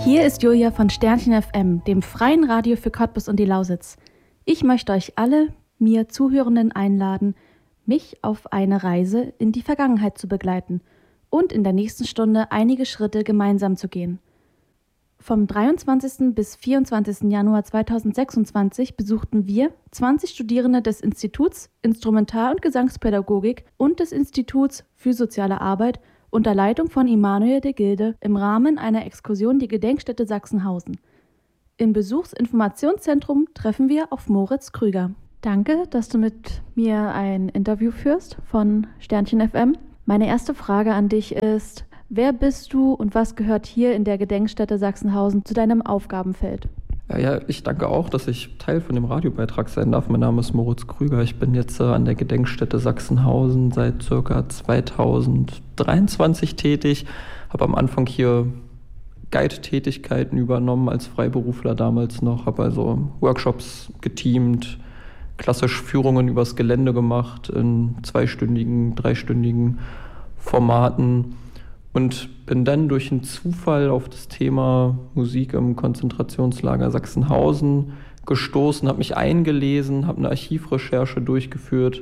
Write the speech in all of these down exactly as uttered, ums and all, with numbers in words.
Hier ist Julia von Sternchen F M, dem freien Radio für Cottbus und die Lausitz. Ich möchte euch alle, mir Zuhörenden einladen, mich auf eine Reise in die Vergangenheit zu begleiten und in der nächsten Stunde einige Schritte gemeinsam zu gehen. Vom dreiundzwanzigsten bis vierundzwanzigsten Januar zweitausendsechsundzwanzig besuchten wir, zwanzig Studierende des Instituts Instrumental- und Gesangspädagogik und des Instituts für Soziale Arbeit unter Leitung von Immanuel de Gilde im Rahmen einer Exkursion die Gedenkstätte Sachsenhausen. Im Besuchsinformationszentrum treffen wir auf Moritz Krüger. Danke, dass du mit mir ein Interview führst von Sternchen F M. Meine erste Frage an dich ist: Wer bist du und was gehört hier in der Gedenkstätte Sachsenhausen zu deinem Aufgabenfeld? Ja, ja, ich danke auch, dass ich Teil von dem Radiobeitrag sein darf. Mein Name ist Moritz Krüger. Ich bin jetzt äh, an der Gedenkstätte Sachsenhausen seit ca. zweitausenddreiundzwanzig tätig. Habe am Anfang hier Guide-Tätigkeiten übernommen als Freiberufler damals noch. Habe also Workshops geteamt, klassisch Führungen übers Gelände gemacht in zweistündigen, dreistündigen Formaten. Und bin dann durch einen Zufall auf das Thema Musik im Konzentrationslager Sachsenhausen gestoßen, habe mich eingelesen, habe eine Archivrecherche durchgeführt.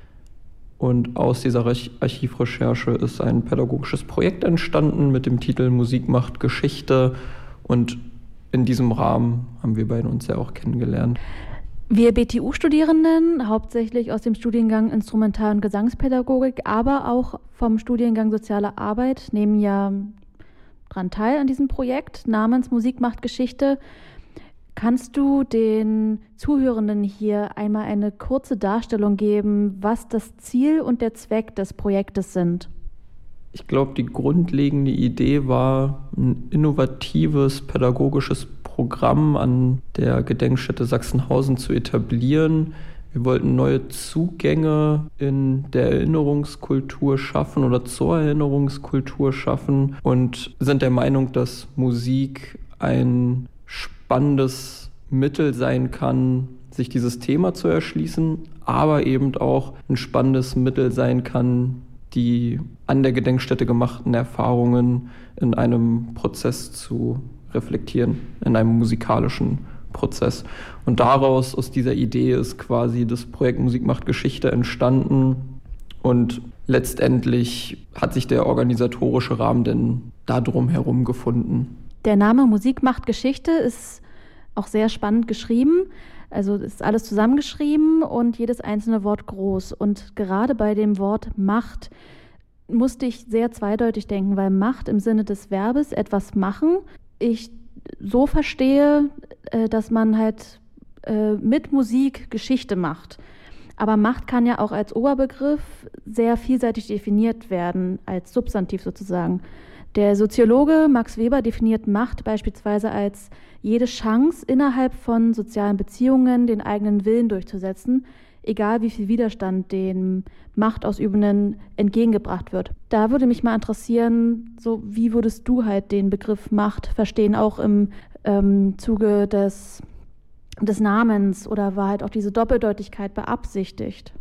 Und aus dieser Archivrecherche ist ein pädagogisches Projekt entstanden mit dem Titel Musik macht Geschichte. Und in diesem Rahmen haben wir beide uns ja auch kennengelernt. Wir B T U-Studierenden, hauptsächlich aus dem Studiengang Instrumental- und Gesangspädagogik, aber auch vom Studiengang Soziale Arbeit, nehmen ja daran teil an diesem Projekt namens Musik macht Geschichte. Kannst du den Zuhörenden hier einmal eine kurze Darstellung geben, was das Ziel und der Zweck des Projektes sind? Ich glaube, die grundlegende Idee war, ein innovatives pädagogisches Programm an der Gedenkstätte Sachsenhausen zu etablieren. Wir wollten neue Zugänge in der Erinnerungskultur schaffen oder zur Erinnerungskultur schaffen und sind der Meinung, dass Musik ein spannendes Mittel sein kann, sich dieses Thema zu erschließen, aber eben auch ein spannendes Mittel sein kann, die an der Gedenkstätte gemachten Erfahrungen in einem Prozess zu reflektieren, in einem musikalischen Prozess. Und daraus, aus dieser Idee, ist quasi das Projekt Musik macht Geschichte entstanden. Und letztendlich hat sich der organisatorische Rahmen denn darum herum gefunden. Der Name Musik macht Geschichte ist auch sehr spannend geschrieben. Also ist alles zusammengeschrieben und jedes einzelne Wort groß. Und gerade bei dem Wort Macht musste ich sehr zweideutig denken, weil Macht im Sinne des Verbes etwas machen, ich so verstehe, dass man halt mit Musik Geschichte macht. Aber Macht kann ja auch als Oberbegriff sehr vielseitig definiert werden, als Substantiv sozusagen. Der Soziologe Max Weber definiert Macht beispielsweise als jede Chance, innerhalb von sozialen Beziehungen den eigenen Willen durchzusetzen, egal wie viel Widerstand dem Machtausübenden entgegengebracht wird. Da würde mich mal interessieren, so wie würdest du halt den Begriff Macht verstehen, auch im ähm, Zuge des, des Namens, oder war halt auch diese Doppeldeutigkeit beabsichtigt?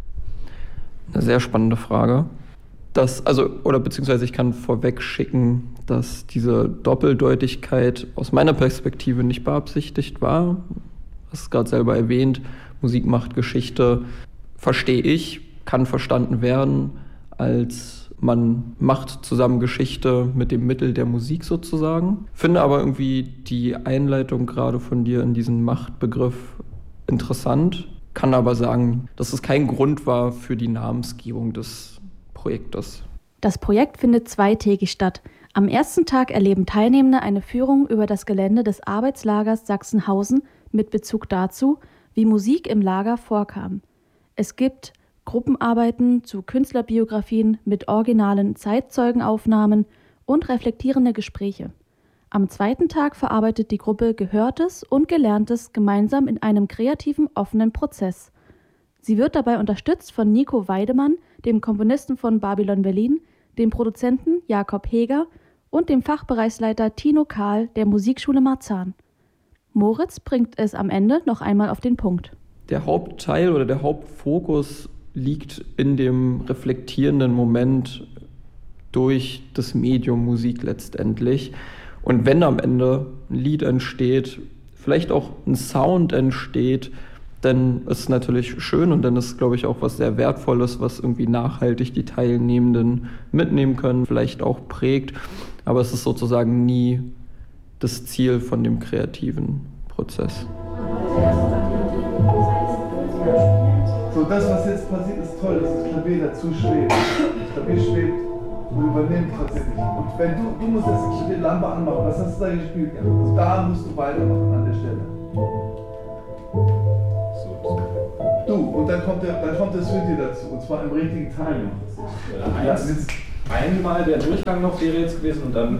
Eine sehr spannende Frage. Das, also, oder beziehungsweise ich kann vorweg schicken, dass diese Doppeldeutigkeit aus meiner Perspektive nicht beabsichtigt war. Du hast es gerade selber erwähnt, Musik macht Geschichte, verstehe ich, kann verstanden werden, als man macht zusammen Geschichte mit dem Mittel der Musik sozusagen. Finde aber irgendwie die Einleitung gerade von dir in diesen Machtbegriff interessant, kann aber sagen, dass es kein Grund war für die Namensgebung des Projektes. Das Projekt findet zweitägig statt. Am ersten Tag erleben Teilnehmende eine Führung über das Gelände des Arbeitslagers Sachsenhausen mit Bezug dazu, wie Musik im Lager vorkam. Es gibt Gruppenarbeiten zu Künstlerbiografien mit originalen Zeitzeugenaufnahmen und reflektierende Gespräche. Am zweiten Tag verarbeitet die Gruppe Gehörtes und Gelerntes gemeinsam in einem kreativen, offenen Prozess. Sie wird dabei unterstützt von Nico Weidemann, dem Komponisten von Babylon Berlin, dem Produzenten Jakob Heger und dem Fachbereichsleiter Tino Kahl der Musikschule Marzahn. Moritz bringt es am Ende noch einmal auf den Punkt. Der Hauptteil oder der Hauptfokus liegt in dem reflektierenden Moment durch das Medium Musik letztendlich. Und wenn am Ende ein Lied entsteht, vielleicht auch ein Sound entsteht, dann ist es natürlich schön und dann ist es, glaube ich, auch was sehr Wertvolles, was irgendwie nachhaltig die Teilnehmenden mitnehmen können, vielleicht auch prägt. Aber es ist sozusagen nie das Ziel von dem kreativen Prozess. So, das, was jetzt passiert, ist toll, dass das Klavier dazu schwebt. Das Klavier schwebt und übernimmt tatsächlich. Und wenn du, du musst jetzt die Lampe anmachen, was hast du da gespielt? Also da musst du weitermachen an der Stelle. Du, und dann kommt, der, dann kommt das Synthi dazu, und zwar im richtigen Timing. Ja, jetzt einmal der Durchgang noch wäre jetzt gewesen und dann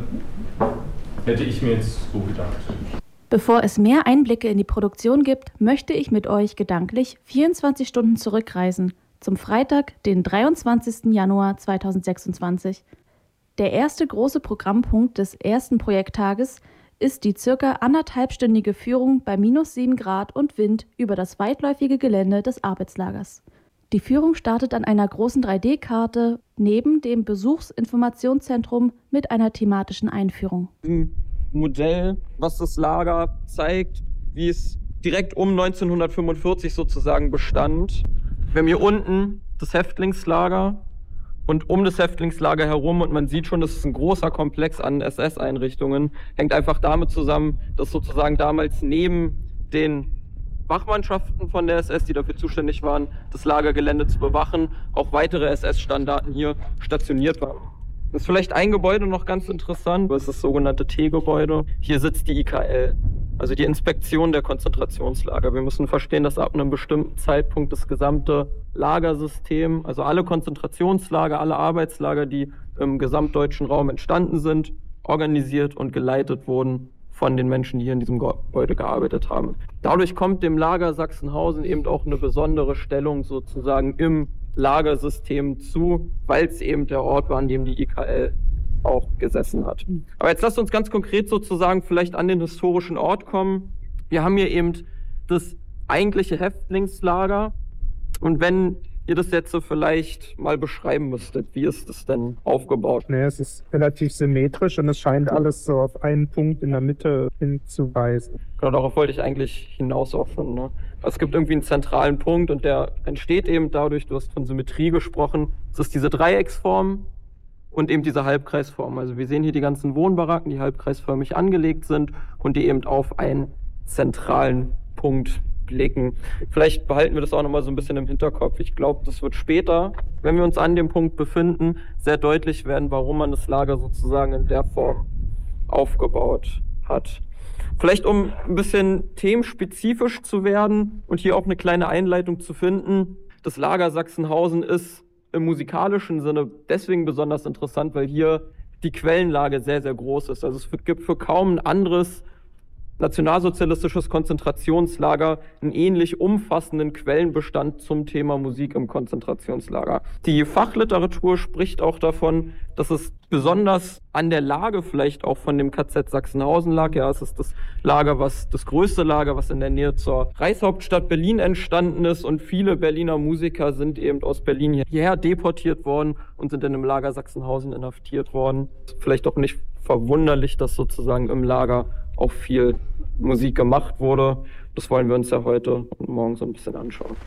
hätte ich mir jetzt so gedacht. Bevor es mehr Einblicke in die Produktion gibt, möchte ich mit euch gedanklich vierundzwanzig Stunden zurückreisen, zum Freitag, den dreiundzwanzigsten Januar zweitausendsechsundzwanzig. Der erste große Programmpunkt des ersten Projekttages ist die circa anderthalbstündige Führung bei minus sieben Grad und Wind über das weitläufige Gelände des Arbeitslagers. Die Führung startet an einer großen drei D Karte neben dem Besuchsinformationszentrum mit einer thematischen Einführung. Ein Modell, was das Lager zeigt, wie es direkt um neunzehnhundertfünfundvierzig sozusagen bestand. Wir haben hier unten das Häftlingslager und um das Häftlingslager herum, und man sieht schon, das ist ein großer Komplex an S S-Einrichtungen, hängt einfach damit zusammen, dass sozusagen damals neben den Wachmannschaften von der S S, die dafür zuständig waren, das Lagergelände zu bewachen, auch weitere S S-Standarten hier stationiert waren. Das ist vielleicht ein Gebäude noch ganz interessant, das ist das sogenannte T-Gebäude. Hier sitzt die I K L, also die Inspektion der Konzentrationslager. Wir müssen verstehen, dass ab einem bestimmten Zeitpunkt das gesamte Lagersystem, also alle Konzentrationslager, alle Arbeitslager, die im gesamtdeutschen Raum entstanden sind, organisiert und geleitet wurden von den Menschen, die hier in diesem Gebäude gearbeitet haben. Dadurch kommt dem Lager Sachsenhausen eben auch eine besondere Stellung sozusagen im Lagersystem zu, weil es eben der Ort war, an dem die I K L auch gesessen hat. Aber jetzt lasst uns ganz konkret sozusagen vielleicht an den historischen Ort kommen. Wir haben hier eben das eigentliche Häftlingslager. Und wenn ihr das jetzt so vielleicht mal beschreiben müsstet, wie ist das denn aufgebaut? Nee, es ist relativ symmetrisch und es scheint alles so auf einen Punkt in der Mitte hinzuweisen. Genau, darauf wollte ich eigentlich hinaus auch schon. Ne? Es gibt irgendwie einen zentralen Punkt und der entsteht eben dadurch, du hast von Symmetrie gesprochen, es ist diese Dreiecksform und eben diese Halbkreisform. Also wir sehen hier die ganzen Wohnbaracken, die halbkreisförmig angelegt sind und die eben auf einen zentralen Punkt blicken. Vielleicht behalten wir das auch nochmal so ein bisschen im Hinterkopf. Ich glaube, das wird später, wenn wir uns an dem Punkt befinden, sehr deutlich werden, warum man das Lager sozusagen in der Form aufgebaut hat. Vielleicht um ein bisschen themenspezifisch zu werden und hier auch eine kleine Einleitung zu finden. Das Lager Sachsenhausen ist im musikalischen Sinne deswegen besonders interessant, weil hier die Quellenlage sehr, sehr groß ist. Also es gibt für kaum ein anderes nationalsozialistisches Konzentrationslager einen ähnlich umfassenden Quellenbestand zum Thema Musik im Konzentrationslager. Die Fachliteratur spricht auch davon, dass es besonders an der Lage vielleicht auch von dem K Z Sachsenhausen lag. Ja, es ist das Lager, was das größte Lager, was in der Nähe zur Reichshauptstadt Berlin entstanden ist, und viele Berliner Musiker sind eben aus Berlin hierher deportiert worden und sind dann im Lager Sachsenhausen inhaftiert worden. Vielleicht auch nicht verwunderlich, dass sozusagen im Lager auch viel Musik gemacht wurde. Das wollen wir uns ja heute und morgen so ein bisschen anschauen.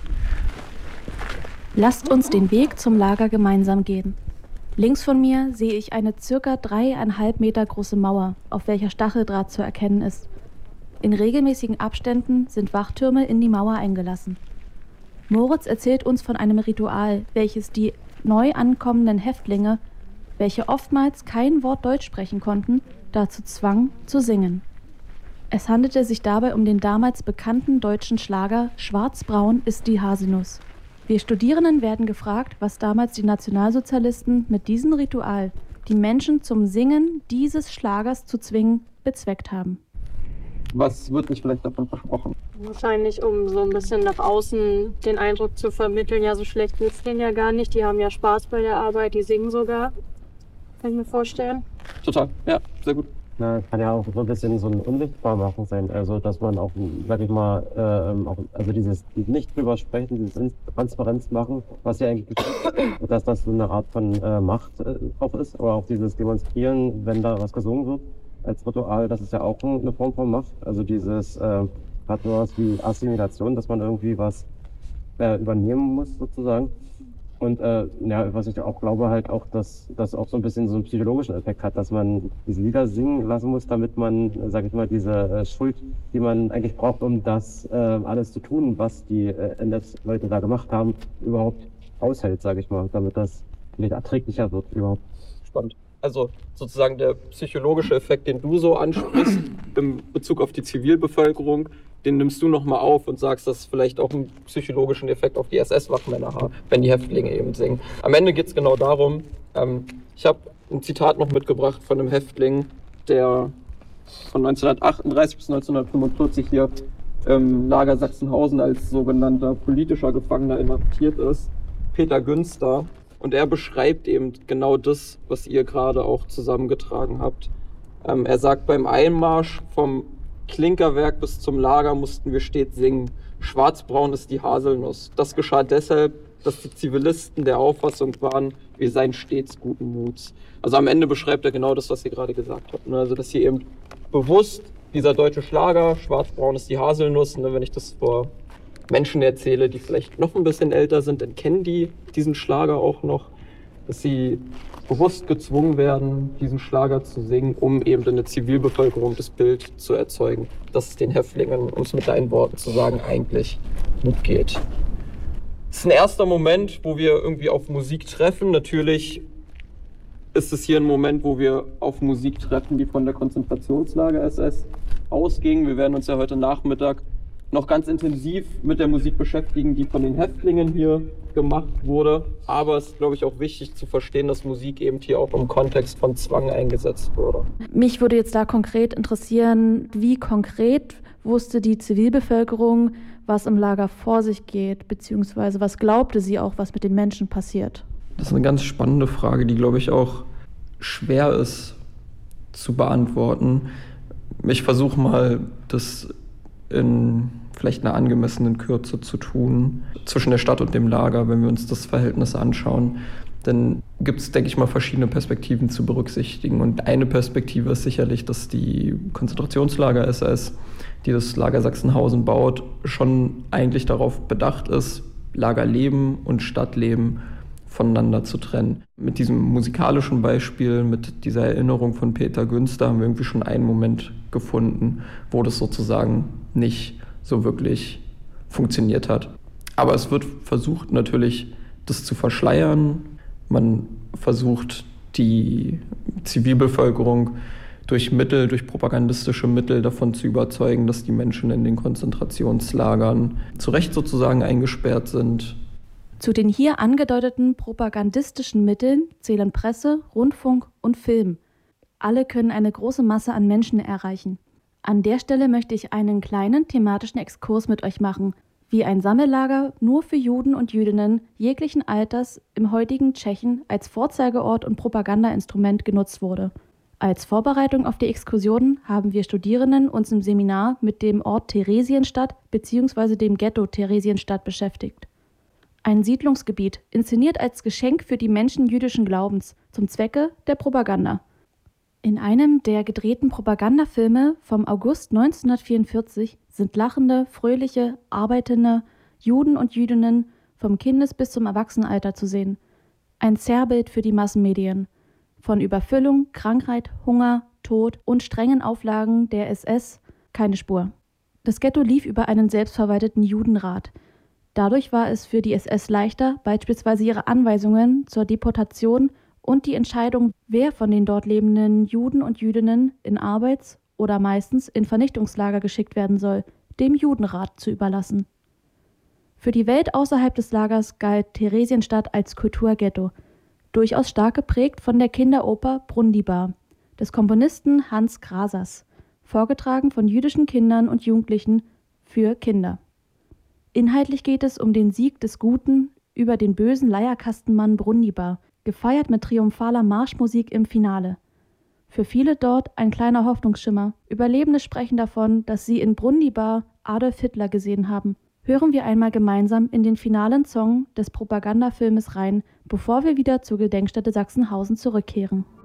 Lasst uns den Weg zum Lager gemeinsam gehen. Links von mir sehe ich eine circa dreieinhalb Meter große Mauer, auf welcher Stacheldraht zu erkennen ist. In regelmäßigen Abständen sind Wachtürme in die Mauer eingelassen. Moritz erzählt uns von einem Ritual, welches die neu ankommenden Häftlinge, welche oftmals kein Wort Deutsch sprechen konnten, dazu zwang, zu singen. Es handelte sich dabei um den damals bekannten deutschen Schlager »Schwarzbraun ist die Haselnuss«. Wir Studierenden werden gefragt, was damals die Nationalsozialisten mit diesem Ritual, die Menschen zum Singen dieses Schlagers zu zwingen, bezweckt haben. Was wird nicht vielleicht davon versprochen? Wahrscheinlich, um so ein bisschen nach außen den Eindruck zu vermitteln, ja, so schlecht geht's denen ja gar nicht, die haben ja Spaß bei der Arbeit, die singen sogar. Kann ich mir vorstellen. Total, ja, sehr gut. Na, kann ja auch so ein bisschen so ein Unsichtbarmachen sein, also dass man auch, sag ich mal, äh, auch, also dieses nicht drüber sprechen, dieses Transparenz machen, was ja eigentlich geschieht, dass das so eine Art von äh, Macht äh, auch ist, oder auch dieses Demonstrieren, wenn da was gesungen wird, als Ritual, das ist ja auch eine Form von Macht. Also dieses äh, hat sowas wie Assimilation, dass man irgendwie was äh, übernehmen muss sozusagen. Und äh, ja, was ich auch glaube, halt auch, dass das auch so ein bisschen so einen psychologischen Effekt hat, dass man diese Lieder singen lassen muss, damit man, sag ich mal, diese äh, Schuld, die man eigentlich braucht, um das äh, alles zu tun, was die äh, N S-Leute da gemacht haben, überhaupt aushält, sag ich mal, damit das nicht erträglicher wird überhaupt. Spannend. Also sozusagen der psychologische Effekt, den du so ansprichst, im Bezug auf die Zivilbevölkerung, den nimmst du nochmal auf und sagst, dass es vielleicht auch einen psychologischen Effekt auf die S S-Wachmänner hat, wenn die Häftlinge eben singen. Am Ende geht es genau darum, ähm, ich habe ein Zitat noch mitgebracht von einem Häftling, der von neunzehnhundertachtunddreißig bis neunzehnhundertfünfundvierzig hier im Lager Sachsenhausen als sogenannter politischer Gefangener inhaftiert ist, Peter Günster. Und er beschreibt eben genau das, was ihr gerade auch zusammengetragen habt. Ähm, er sagt, beim Einmarsch vom Klinkerwerk bis zum Lager mussten wir stets singen. Schwarzbraun ist die Haselnuss. Das geschah deshalb, dass die Zivilisten der Auffassung waren, wir seien stets guten Muts. Also am Ende beschreibt er genau das, was ihr gerade gesagt habt. Also dass hier eben bewusst dieser deutsche Schlager, Schwarzbraun ist die Haselnuss, und wenn ich das vor Menschen erzähle, die vielleicht noch ein bisschen älter sind, dann kennen die diesen Schlager auch noch, dass sie bewusst gezwungen werden, diesen Schlager zu singen, um eben in der Zivilbevölkerung das Bild zu erzeugen, dass es den Häftlingen, um es mit deinen Worten zu sagen, eigentlich gut geht. Es ist ein erster Moment, wo wir irgendwie auf Musik treffen. Natürlich ist es hier ein Moment, wo wir auf Musik treffen, die von der Konzentrationslager S S ausging. Wir werden uns ja heute Nachmittag noch ganz intensiv mit der Musik beschäftigen, die von den Häftlingen hier gemacht wurde. Aber es ist, glaube ich, auch wichtig zu verstehen, dass Musik eben hier auch im Kontext von Zwang eingesetzt wurde. Mich würde jetzt da konkret interessieren, wie konkret wusste die Zivilbevölkerung, was im Lager vor sich geht, beziehungsweise was glaubte sie auch, was mit den Menschen passiert? Das ist eine ganz spannende Frage, die, glaube ich, auch schwer ist zu beantworten. Ich versuche mal, das in vielleicht einer angemessenen Kürze zu tun, zwischen der Stadt und dem Lager, wenn wir uns das Verhältnis anschauen. Dann gibt es, denke ich mal, verschiedene Perspektiven zu berücksichtigen. Und eine Perspektive ist sicherlich, dass die Konzentrationslager S S, die das Lager Sachsenhausen baut, schon eigentlich darauf bedacht ist, Lagerleben und Stadtleben voneinander zu trennen. Mit diesem musikalischen Beispiel, mit dieser Erinnerung von Peter Günster haben wir irgendwie schon einen Moment gefunden, wo das sozusagen nicht so wirklich funktioniert hat. Aber es wird versucht natürlich, das zu verschleiern. Man versucht, die Zivilbevölkerung durch Mittel, durch propagandistische Mittel davon zu überzeugen, dass die Menschen in den Konzentrationslagern zu Recht sozusagen eingesperrt sind. Zu den hier angedeuteten propagandistischen Mitteln zählen Presse, Rundfunk und Film. Alle können eine große Masse an Menschen erreichen. An der Stelle möchte ich einen kleinen thematischen Exkurs mit euch machen, wie ein Sammellager nur für Juden und Jüdinnen jeglichen Alters im heutigen Tschechien als Vorzeigeort und Propagandainstrument genutzt wurde. Als Vorbereitung auf die Exkursionen haben wir Studierenden uns im Seminar mit dem Ort Theresienstadt bzw. dem Ghetto Theresienstadt beschäftigt. Ein Siedlungsgebiet, inszeniert als Geschenk für die Menschen jüdischen Glaubens, zum Zwecke der Propaganda. In einem der gedrehten Propagandafilme vom August neunzehnhundertvierundvierzig sind lachende, fröhliche, arbeitende Juden und Jüdinnen vom Kindes- bis zum Erwachsenenalter zu sehen. Ein Zerrbild für die Massenmedien. Von Überfüllung, Krankheit, Hunger, Tod und strengen Auflagen der S S keine Spur. Das Ghetto lief über einen selbstverwalteten Judenrat. Dadurch war es für die S S leichter, beispielsweise ihre Anweisungen zur Deportation und die Entscheidung, wer von den dort lebenden Juden und Jüdinnen in Arbeits- oder meistens in Vernichtungslager geschickt werden soll, dem Judenrat zu überlassen. Für die Welt außerhalb des Lagers galt Theresienstadt als Kulturghetto, durchaus stark geprägt von der Kinderoper Brundibar des Komponisten Hans Grasers, vorgetragen von jüdischen Kindern und Jugendlichen für Kinder. Inhaltlich geht es um den Sieg des Guten über den bösen Leierkastenmann Brundibar, gefeiert mit triumphaler Marschmusik im Finale. Für viele dort ein kleiner Hoffnungsschimmer. Überlebende sprechen davon, dass sie in Brundibar Adolf Hitler gesehen haben. Hören wir einmal gemeinsam in den finalen Song des Propagandafilmes rein, bevor wir wieder zur Gedenkstätte Sachsenhausen zurückkehren.